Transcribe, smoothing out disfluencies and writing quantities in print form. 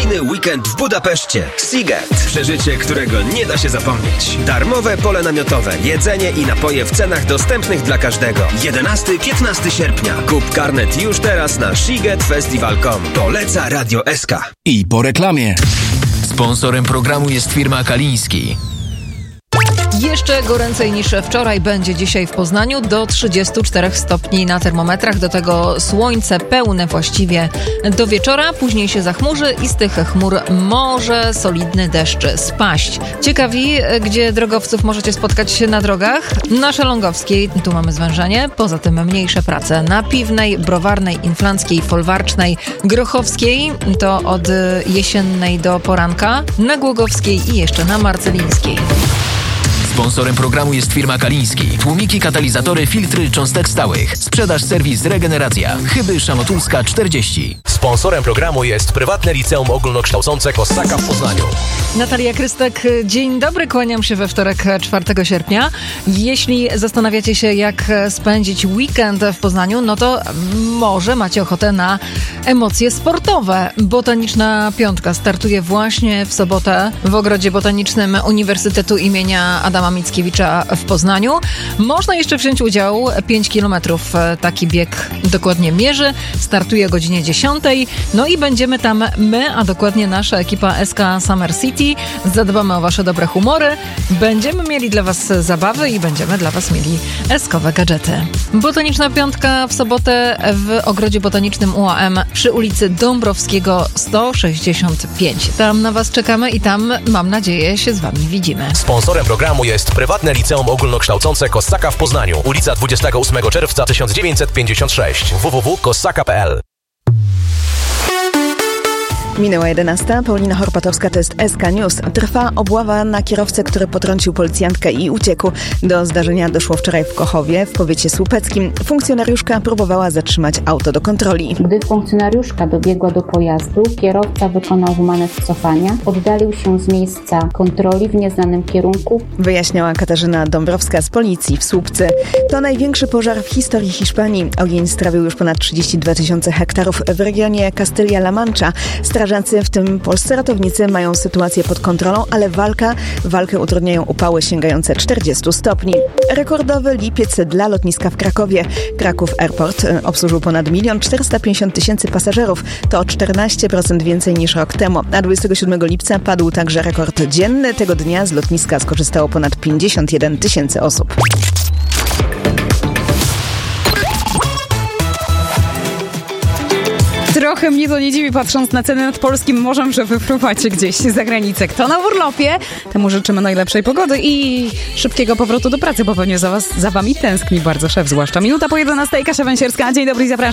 Podwójny weekend w Budapeszcie. Sziget. Przeżycie, którego nie da się zapomnieć. Darmowe pole namiotowe, jedzenie i napoje w cenach dostępnych dla każdego. 11-15 sierpnia. Kup karnet już teraz na szigetfestival.com. Poleca Radio SK. I po reklamie. Sponsorem programu jest firma Kaliński. Jeszcze goręcej niż wczoraj będzie dzisiaj w Poznaniu, do 34 stopni na termometrach, do tego słońce pełne właściwie do wieczora, później się zachmurzy i z tych chmur może solidny deszcz spaść. Ciekawi, gdzie drogowców możecie spotkać się na drogach? Na Szelongowskiej, tu mamy zwężenie, poza tym mniejsze prace na Piwnej, Browarnej, Inflanckiej, Folwarcznej, Grochowskiej, to od Jesiennej do poranka, na Głogowskiej i jeszcze na Marcelińskiej. Sponsorem programu jest firma Kaliński. Tłumiki, katalizatory, filtry, cząstek stałych. Sprzedaż, serwis, regeneracja. Chyby Szamotulska 40. Sponsorem programu jest prywatne liceum ogólnokształcące Kossaka w Poznaniu. Natalia Krystek, dzień dobry, kłaniam się we wtorek 4 sierpnia. Jeśli zastanawiacie się, jak spędzić weekend w Poznaniu, no to może macie ochotę na emocje sportowe. Botaniczna Piątka startuje właśnie w sobotę w Ogrodzie Botanicznym Uniwersytetu imienia Adama Mickiewicza w Poznaniu. Można jeszcze wziąć udział, 5 kilometrów taki bieg dokładnie mierzy. Startuje o godzinie 10. No i będziemy tam my, a dokładnie nasza ekipa SK Summer City. Zadbamy o wasze dobre humory. Będziemy mieli dla was zabawy i będziemy dla was mieli eskowe gadżety. Botaniczna Piątka w sobotę w Ogrodzie Botanicznym UAM przy ulicy Dąbrowskiego 165. Tam na was czekamy i tam, mam nadzieję, się z wami widzimy. Sponsorem programu jest prywatne liceum ogólnokształcące Kossaka w Poznaniu. Ulica 28 czerwca 1956. www.kossaka.pl. Minęła 11. Paulina Horpatowska, to jest SK News. Trwa obława na kierowcę, który potrącił policjantkę i uciekł. Do zdarzenia doszło wczoraj w Kochowie, w powiecie słupeckim. Funkcjonariuszka próbowała zatrzymać auto do kontroli. Gdy funkcjonariuszka dobiegła do pojazdu, kierowca wykonał manewr cofania, oddalił się z miejsca kontroli w nieznanym kierunku. Wyjaśniała Katarzyna Dąbrowska z policji w Słupcy. To największy pożar w historii Hiszpanii. Ogień strawił już ponad 32 000 hektarów w regionie Castilla-La Mancha. Strażacy, w tym polscy ratownicy, mają sytuację pod kontrolą, ale walkę utrudniają upały sięgające 40 stopni. Rekordowy lipiec dla lotniska w Krakowie. Kraków Airport obsłużył ponad 1 450 000 pasażerów. To o 14% więcej niż rok temu. A 27 lipca padł także rekord dzienny. Tego dnia z lotniska skorzystało ponad 51 000 osób. Trochę mnie to nie dziwi, patrząc na ceny nad polskim morzem, że wypływacie gdzieś za granicę. Kto na urlopie, temu życzymy najlepszej pogody i szybkiego powrotu do pracy, bo pewnie za wami tęskni bardzo szef, zwłaszcza. Minuta po 11, Kasia Węsierska. Dzień dobry i zapraszam.